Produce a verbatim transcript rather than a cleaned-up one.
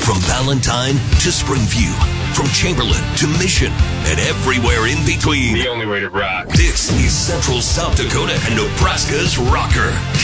From Valentine to Springview, from Chamberlain to Mission, and everywhere in between. The only way to rock. This is Central South Dakota and Nebraska's rocker,